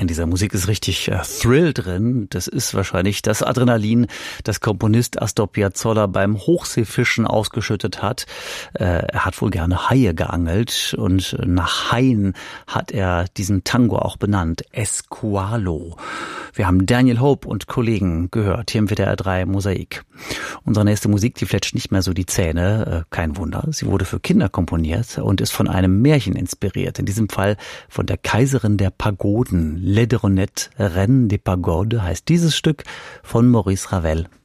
In dieser Musik ist richtig Thrill drin. Das ist wahrscheinlich das Adrenalin, das Komponist Astor Piazzolla beim Hochseefischen ausgeschüttet hat. Er hat wohl gerne Haie geangelt und nach Haien hat er diesen Tango auch benannt, Esqualo. Wir haben Daniel Hope und Kollegen gehört hier im WDR 3 Mosaik. Unsere nächste Musik, die fletscht nicht mehr so die Zähne, kein Wunder. Sie wurde für Kinder komponiert und ist von einem Märchen inspiriert. In diesem Fall von der Kaiserin der Pagoden. Les Deronettes, Reine des Pagodes heißt dieses Stück von Maurice Ravel.